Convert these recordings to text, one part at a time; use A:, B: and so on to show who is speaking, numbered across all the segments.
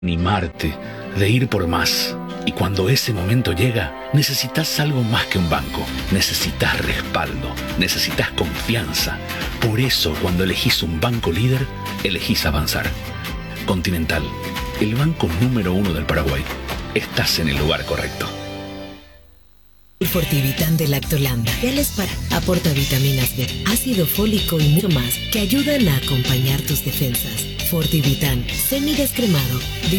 A: Animarte, de ir por más. Y cuando ese momento llega, necesitas algo más que un banco. Necesitas respaldo, necesitas confianza. Por eso, cuando elegís un banco líder, elegís avanzar. Continental, el banco número 1 del Paraguay. Estás en el lugar correcto.
B: El Fortivitán de Lactolanda. Reales para aporta vitaminas B, ácido fólico y mucho más que ayudan a acompañar tus defensas. Fortivitán, semidescremado.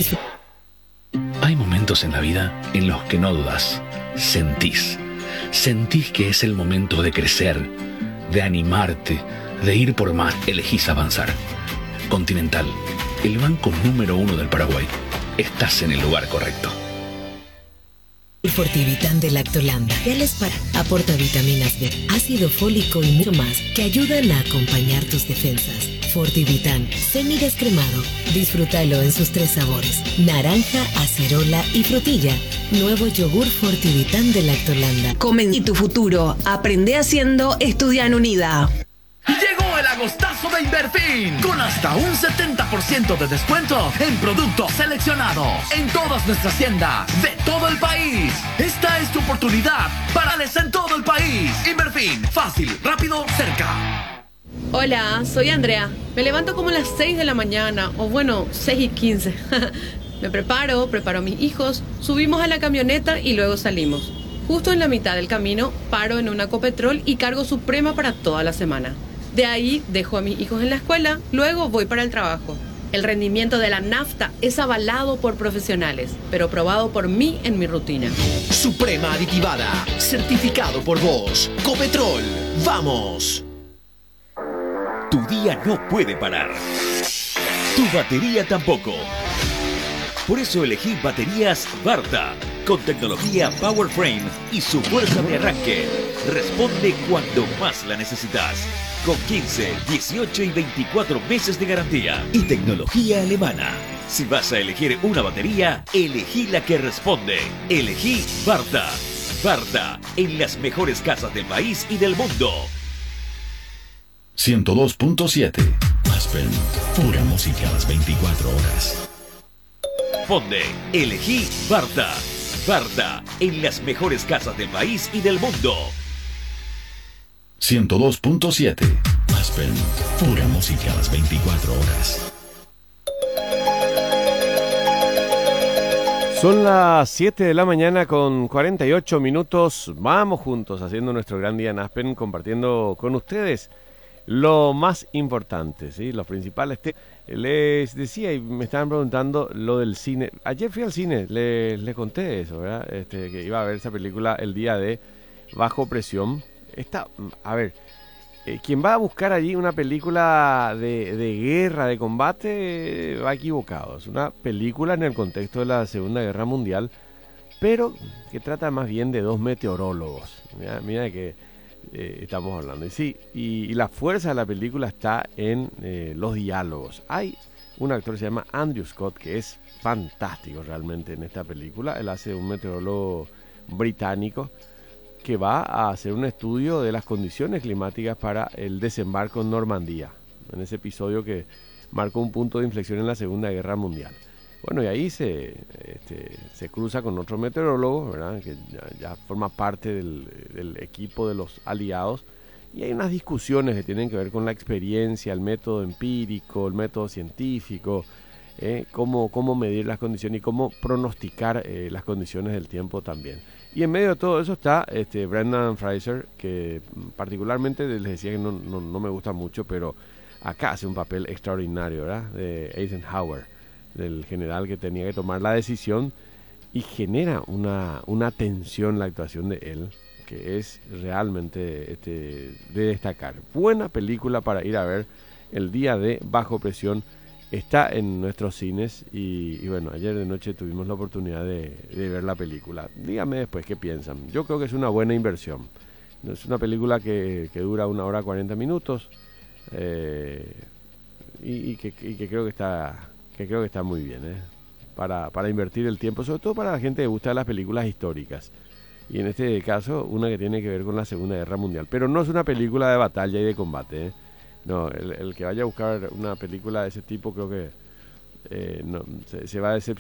A: Hay momentos en la vida en los que no dudas. Sentís que es el momento de crecer, de animarte, de ir por más. Elegís avanzar. Continental, el banco número 1 del Paraguay. Estás en el lugar correcto.
B: El Fortivitán de Lactolanda. Reales para aporta vitaminas B, ácido fólico y mucho más que ayudan a acompañar tus defensas. Fortivitán, semidescremado. Disfrútalo en sus 3 sabores: naranja, acerola y frutilla. Nuevo yogur Fortivitán de Lactolanda.
C: Comen y tu futuro. Aprende haciendo, estudia en Unida.
D: Llegó el agostazo de Inverfin, con hasta un 70% de descuento en productos seleccionados en todas nuestras tiendas de todo el país. Esta es tu oportunidad para darles en todo el país. Inverfin, fácil, rápido, cerca.
E: Hola, soy Andrea. Me levanto como a las 6 de la mañana, o bueno, 6:15. Me preparo a mis hijos, subimos a la camioneta y luego salimos. Justo en la mitad del camino, paro en una Copetrol y cargo Suprema para toda la semana. De ahí dejo a mis hijos en la escuela, luego voy para el trabajo. El rendimiento de la nafta es avalado por profesionales, pero probado por mí en mi rutina.
F: Suprema aditivada, certificado por vos. Copetrol, ¡vamos!
G: Tu día no puede parar. Tu batería tampoco. Por eso elegí baterías Varta, con tecnología PowerFrame y su fuerza de arranque. Responde cuando más la necesitas. Con 15, 18 y 24 meses de garantía. Y tecnología alemana. Si vas a elegir una batería, elegí la que responde. Elegí Varta. Varta, en las mejores casas del país y del mundo.
H: 102.7 Aspen, pura música a las 24 horas.
G: Responde, elegí Varta. Varta, en las mejores casas del país y del mundo.
H: 102.7 Aspen, pura música a las 24 horas.
I: Son las 7 de la mañana con 48 minutos. Vamos juntos haciendo nuestro gran día en Aspen, compartiendo con ustedes lo más importante, ¿sí? Los principales temas. Les decía y me estaban preguntando lo del cine. Ayer fui al cine, les conté eso, ¿verdad? Que iba a ver esa película El Día de Bajo Presión. Quien va a buscar allí una película de guerra, de combate, va equivocado. Es una película en el contexto de la Segunda Guerra Mundial, pero que trata más bien de 2 meteorólogos. Mira que estamos hablando. Y sí, y la fuerza de la película está en los diálogos. Hay un actor que se llama Andrew Scott, que es fantástico realmente en esta película. Él hace un meteorólogo británico que va a hacer un estudio de las condiciones climáticas para el desembarco en Normandía, en ese episodio que marcó un punto de inflexión en la Segunda Guerra Mundial. Bueno, y ahí se cruza con otro meteorólogo, ¿verdad? Que ya forma parte del equipo de los aliados, y hay unas discusiones que tienen que ver con la experiencia, el método empírico, el método científico, cómo medir las condiciones y cómo pronosticar las condiciones del tiempo también. Y en medio de todo eso está Brendan Fraser, que particularmente les decía que no me gusta mucho, pero acá hace un papel extraordinario, ¿verdad? De Eisenhower, del general que tenía que tomar la decisión, y genera una tensión la actuación de él, que es realmente de destacar. Buena película para ir a ver, El Día de Bajo Presión. Está en nuestros cines y bueno, ayer de noche tuvimos la oportunidad de ver la película. Díganme después qué piensan. Yo creo que es una buena inversión. Es una película que dura 1 hora 40 minutos y que creo que está muy bien, para invertir el tiempo, sobre todo para la gente que gusta las películas históricas. Y en este caso, una que tiene que ver con la Segunda Guerra Mundial. Pero no es una película de batalla y de combate, No, el que vaya a buscar una película de ese tipo creo que se va a decepcionar